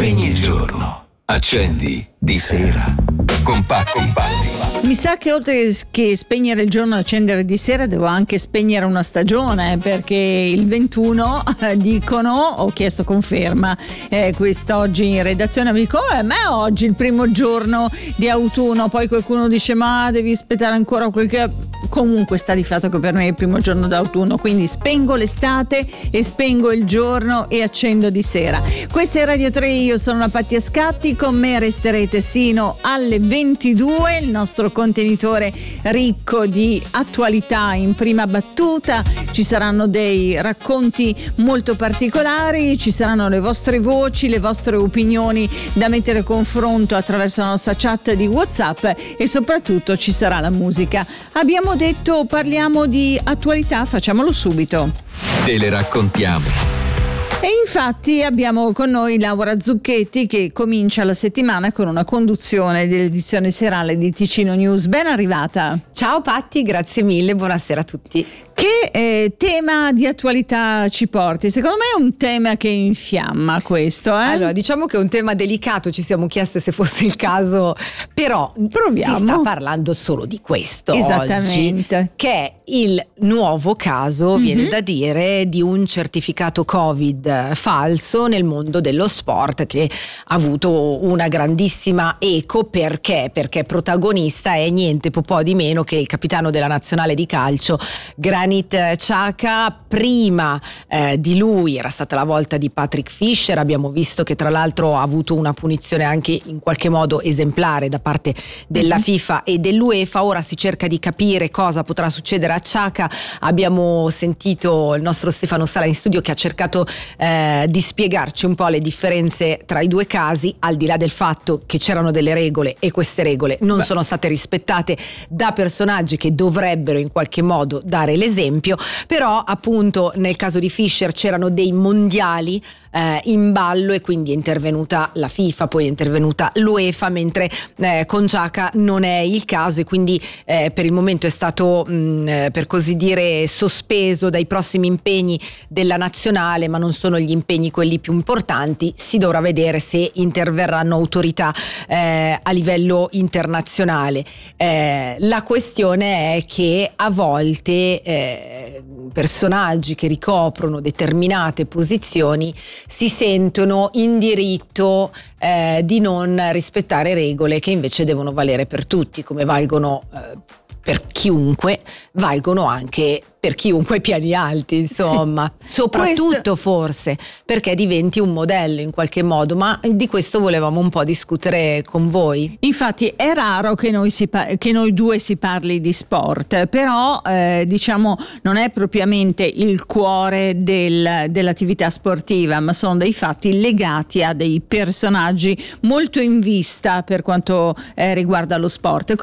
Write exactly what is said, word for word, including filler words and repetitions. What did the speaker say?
Spegni il giorno, accendi di sera. Compatti. Compatti. Mi sa che oltre che spegnere il giorno e accendere di sera devo anche spegnere una stagione, perché il ventuno eh, dicono, ho chiesto conferma eh, quest'oggi in redazione, mi dico eh, ma è oggi il primo giorno di autunno, poi qualcuno dice ma devi aspettare ancora quel che... Comunque sta di fatto che per me è il primo giorno d'autunno, quindi spengo l'estate e spengo il giorno e accendo di sera. Questa è Radio tre, io sono la Pattia Scatti, con me resterete sino alle ventidue, il nostro contenitore ricco di attualità in prima battuta, ci saranno dei racconti molto particolari, ci saranno le vostre voci, le vostre opinioni da mettere a confronto attraverso la nostra chat di WhatsApp e soprattutto ci sarà la musica. Abbiamo detto parliamo di attualità, facciamolo subito. Te le raccontiamo. E infatti abbiamo con noi Laura Zucchetti, che comincia la settimana con una conduzione dell'edizione serale di Ticino News. Ben arrivata. Ciao Patti, grazie mille, buonasera a tutti. Che eh, tema di attualità ci porti? Secondo me è un tema che infiamma questo. Eh? Allora, diciamo che è un tema delicato, ci siamo chieste se fosse il caso, però proviamo. Si sta parlando solo di questo Esattamente. Oggi, che è il nuovo caso, mm-hmm. viene da dire, di un certificato Covid falso nel mondo dello sport, che ha avuto una grandissima eco. Perché? Perché protagonista è niente po' di meno che il capitano della nazionale di calcio, Granit Xhaka. Prima eh, di lui era stata la volta di Patrick Fischer, abbiamo visto che tra l'altro ha avuto una punizione anche in qualche modo esemplare da parte della mm-hmm. FIFA e dell'UEFA. Ora si cerca di capire cosa potrà succedere a Xhaka. Abbiamo sentito il nostro Stefano Sala in studio, che ha cercato eh, di spiegarci un po' le differenze tra i due casi, al di là del fatto che c'erano delle regole e queste regole non Beh. sono state rispettate da personaggi che dovrebbero in qualche modo dare l'esempio. Però appunto nel caso di Fischer c'erano dei mondiali eh, in ballo e quindi è intervenuta la FIFA, poi è intervenuta l'UEFA, mentre eh, con Xhaka non è il caso, e quindi eh, per il momento è stato mh, per così dire sospeso dai prossimi impegni della nazionale, ma non sono gli impegni quelli più importanti. Si dovrà vedere se interverranno autorità eh, a livello internazionale. Eh, la questione è che a volte eh, personaggi che ricoprono determinate posizioni si sentono in diritto eh, di non rispettare regole che invece devono valere per tutti, come valgono eh, per chiunque, valgono anche per chiunque ai piani alti, insomma, sì. soprattutto questo... forse perché diventi un modello in qualche modo, ma di questo volevamo un po' discutere con voi. Infatti è raro che noi, si pa- che noi due si parli di sport, però eh, diciamo non è propriamente il cuore del, dell'attività sportiva, ma sono dei fatti legati a dei personaggi molto in vista per quanto eh, riguarda lo sport.